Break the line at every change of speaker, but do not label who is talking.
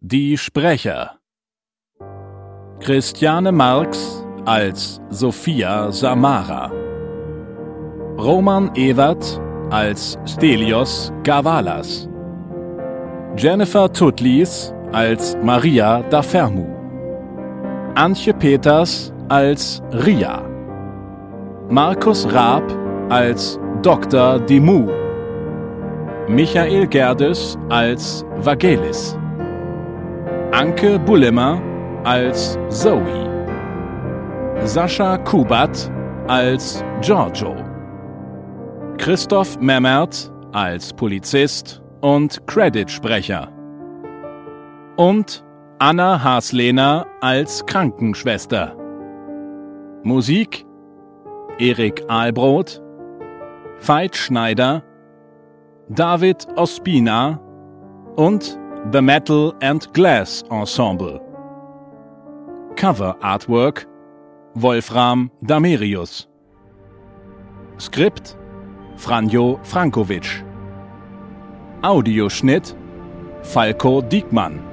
Die Sprecher: Christiane Marx als Sophia Samara, Roman Ewert als Stelios Gavalas, Jennifer Tutlis als Maria da Fermu, Antje Peters als Ria, Markus Raab als Dr. Dimou, Michael Gerdes als Vagelis, Anke Bullemer als Zoe, Sascha Kubat als Giorgio, Christoph Memmert als Polizist und Creditsprecher und Anna Haslehner als Krankenschwester. Musik: Erik Ahlbrot, Veit Schneider, David Ospina und The Metal and Glass Ensemble. Cover Artwork: Wolfram Damerius. Skript: Franjo Frankovic. Audioschnitt: Falko Diekmann.